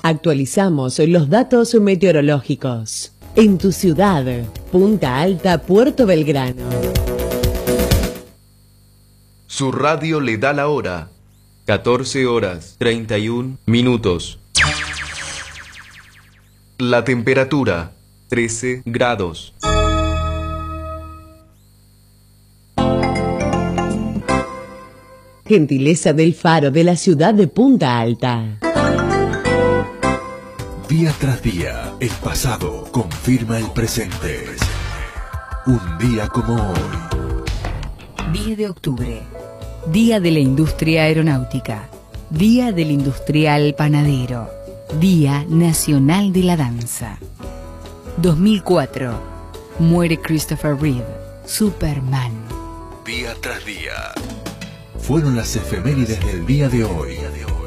Actualizamos los datos meteorológicos. En tu ciudad, Punta Alta, Puerto Belgrano. Su radio le da la hora. 14 horas 31 minutos. La temperatura, 13 grados. Gentileza del Faro de la ciudad de Punta Alta. Día tras día, el pasado confirma el presente. Un día como hoy. 10 de octubre. Día de la Industria Aeronáutica. Día del Industrial Panadero. Día Nacional de la Danza. 2004. Muere Christopher Reeve, Superman. Día tras día. Fueron las efemérides del día de hoy.